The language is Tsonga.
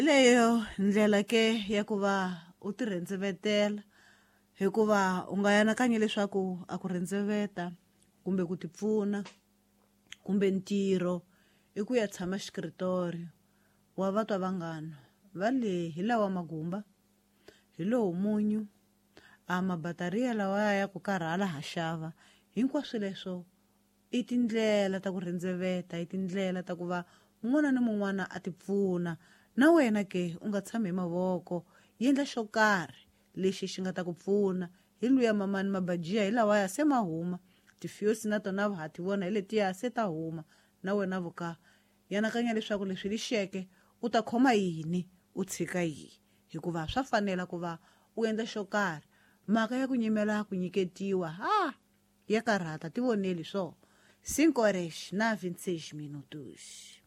leyo ndlela ke ya ku va u ti rhendzevetela hikuva u nga yanakanyi leswaku a ku rhendzeveta kumbe ku ti pfuna kumbe ntirho i ku ya tshama xikiritori wa vatwa vanghana va le hi lawa magumba hi lowu munyu a mabatariya lawa ya ku karhala ha xava hinkwaswo leswo i tindlela ta ku rhendzeveta i tindlela ta ku va mun'wana na mun'wana a ti pfuna na wena ke u nga tshami hi mavoko yendla xo karhi lexi xi nga ta ku pfuna hi luya mamani mabajiya hi lawaya se ma huma tifiosi na tona ha ti vona hi letiya se ta huma na wena vuka yanakanya leswaku leswi lixeke u ta khoma yini u tshika yihi hikuva swa fanela ku va u endla xo karhi mhaka ya ku nyimela ku nyiketiwa ya karhata ti voneli swo 5 horas na 26 minutos